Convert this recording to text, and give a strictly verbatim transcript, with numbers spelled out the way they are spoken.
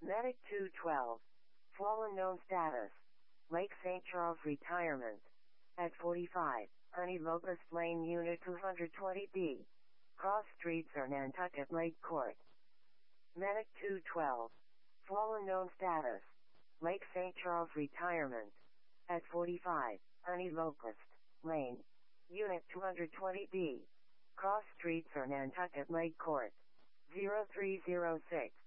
Medic two twelve. Fallen known status. Lake Saint Charles retirement. At forty-five, Honey Locust Lane Unit two twenty B. Cross streets are Nantucket Lake Court. Medic two twelve. Fallen known status. Lake Saint Charles retirement. At forty-five, Honey Locust Lane. Unit two twenty B. Cross streets are Nantucket Lake Court. zero three zero six.